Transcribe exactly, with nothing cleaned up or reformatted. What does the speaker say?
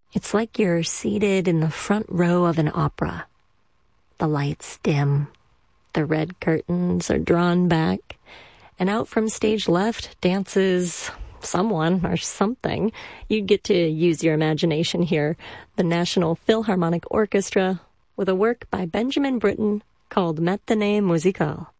It's like you're seated in the front row of an opera. The lights dim, the red curtains are drawn back, and out from stage left dances someone or something. You'd get to use your imagination here. The National Philharmonic Orchestra with a work by Benjamin Britten called Matinée Musicale.